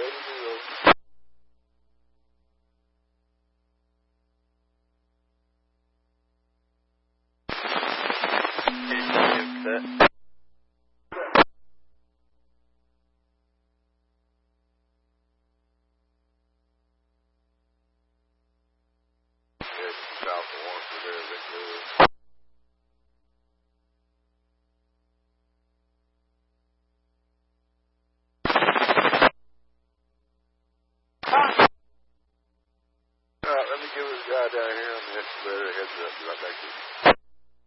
Let me give this guy down here on the escalator a heads up. Be right back to you.